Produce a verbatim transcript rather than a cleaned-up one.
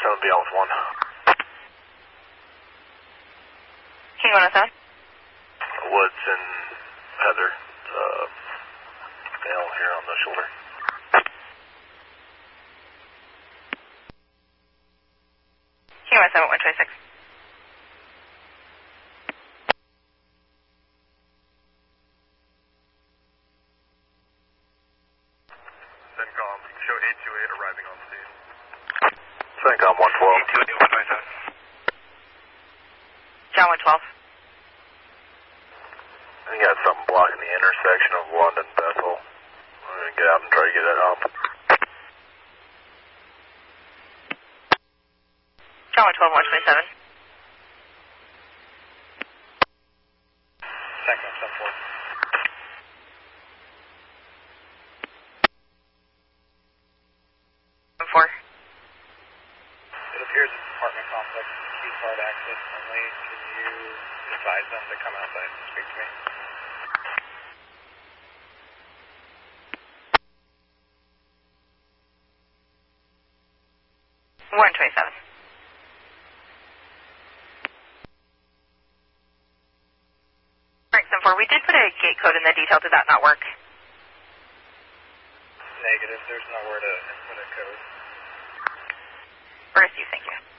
seven, be on with one. King one oh seven. Woods and Heather. Uh, nail here on the shoulder. King one oh seven, one twenty-six. CENTCOM, show eight two eight arriving on scene. CENTCOM one twelve. eight two eight, one twenty-seven. John one twelve. I think I got something blocking the intersection of London and Bethel. I'm going to get out and try to get that up. John one twelve, one twenty-seven. CENTCOM seven four. seven four. It appears it's apartment complex, key card access only. Can you advise them to come outside and speak to me? one twenty-seven. Alright, seven four, we did put a gate code in the detail. Did that not work? Negative. There's nowhere to input a code. Or is you, thank you.